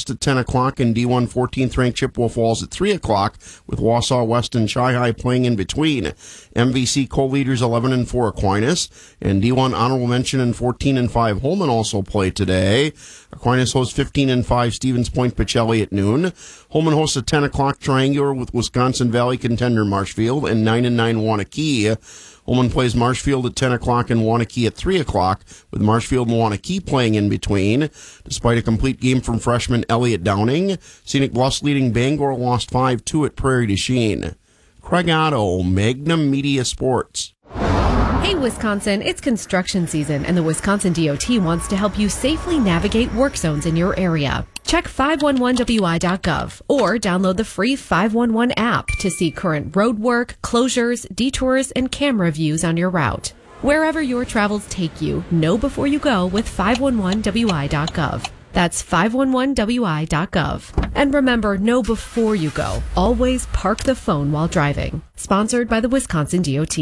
West at 10 o'clock, and D1 14th-ranked Chippewa Falls at 3 o'clock, with Wausau West and Chi-High playing in between. MVC co-leaders 11-4 Aquinas, and D1 honorable mention and 14-5 Holman also play today. Aquinas hosts 15-5 Stevens Point Pacelli at noon. Holman hosts a 10 o'clock triangular with Wisconsin Valley contender Marshfield and 9-9 Waunakee. Holman plays Marshfield at 10 o'clock and Waunakee at 3 o'clock, with Marshfield and Waunakee playing in between. Despite a complete game from freshman Elliott Downing, Scenic Bluffs leading Bangor lost 5-2 at Prairie du Chien. Craig Otto, Magnum Media Sports. Hey, Wisconsin, it's construction season, and the Wisconsin DOT wants to help you safely navigate work zones in your area. Check 511wi.gov or download the free 511 app to see current road work, closures, detours, and camera views on your route. Wherever your travels take you, know before you go with 511wi.gov. That's 511wi.gov. And remember, know before you go. Always park the phone while driving. Sponsored by the Wisconsin DOT.